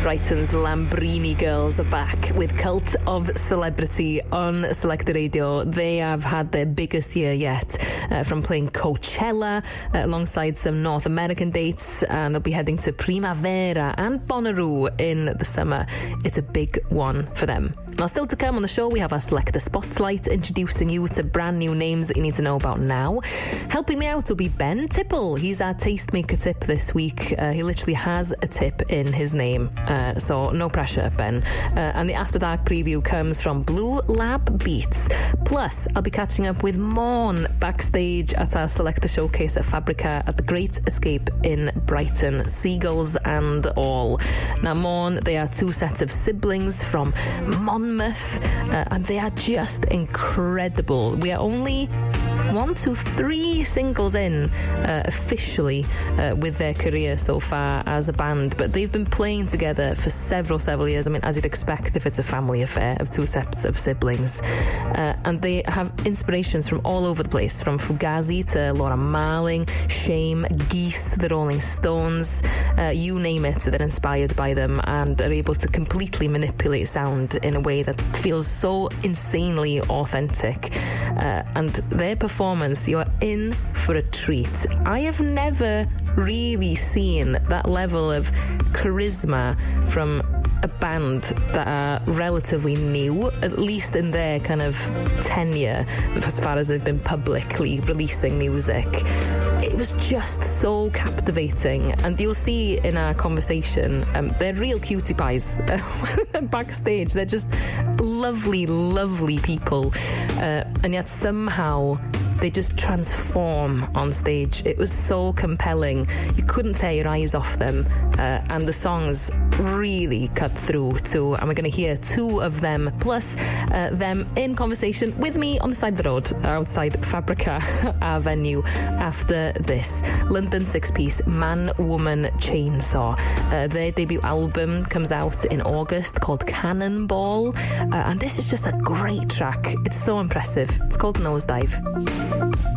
Brighton's Lambrini girls are back with Cult of Celebrity on Selected Radio. They have had their biggest year yet from playing Coachella alongside some North American dates, and they'll be heading to Primavera and Bonnaroo in the summer. It's a big one for them. Now, still to come on the show, we have our Selector Spotlight, introducing you to brand new names that you need to know about now. Helping me out will be Ben Tipple. He's our tastemaker tip this week. He literally has a tip in his name, so no pressure, Ben. And the After Dark preview comes from Blue Lab Beats. Plus, I'll be catching up with Morn backstage at our Selector Showcase at Fabrica at the Great Escape in Brighton. Seagulls and all. Now, Morn, they are two sets of siblings from Monmouth, and they are just incredible. We are only 3 singles in officially with their career so far as a band, but they've been playing together for several years. I mean, as you'd expect if it's a family affair of two sets of siblings, and they have inspirations from all over the place, from Fugazi to Laura Marling, Shame, Geese, the Rolling Stones, you name it, they're inspired by them and are able to completely manipulate sound in a way that feels so insanely authentic, and their performance, you are in for a treat. I have never really seen that level of charisma from a band that are relatively new, at least in their kind of tenure as far as they've been publicly releasing music. It was just so captivating, and you'll see in our conversation, they're real cutie pies backstage. They're just lovely people, and yet somehow they just transform on stage. It was so compelling. You couldn't tear your eyes off them, and the songs really cut through too. And we're going to hear 2 of them, plus them in conversation with me on the side of the road outside Fabrica, our venue, after this. London 6-piece Man Woman Chainsaw. Their debut album comes out in August called Cannonball, and this is just a great track. It's so impressive. It's called Nosedive.